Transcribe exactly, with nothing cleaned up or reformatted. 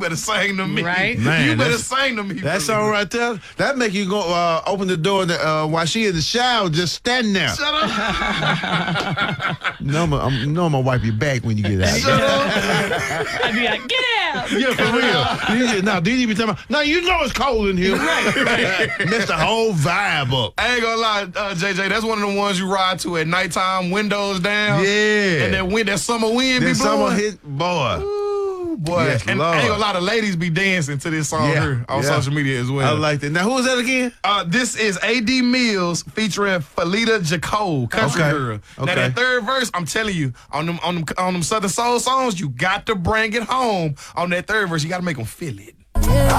better sing to me. Right. Man, you better that's- sing to me. That song right there, that make you go uh, open the door and, uh, while she in the shower, just standing there. Shut up. No, I'm, I'm, no, I'm gonna wipe your back when you get out. Shut up. I'd be like, get out. Yeah, for real. You- Now, did you be talking about, now you know it's cold in here. Mess the whole vibe up. I ain't gonna lie, uh, J J, that's one of the ones you ride to at nighttime, windows down. Yeah. And that wind, that summer wind Then be blowing. someone hit, boy. Ooh, boy. Yes, and Lord. I ain't gonna lie, the ladies be dancing to this song Yeah, here on yeah. social media as well. I like that. Now, who is that again? Uh, this is A D Mills featuring Felita Jacob, Country Okay. Girl. Now Okay. that third verse, I'm telling you, on them on them on them Southern Soul songs, you got to bring it home. On that third verse, you got to make them feel it.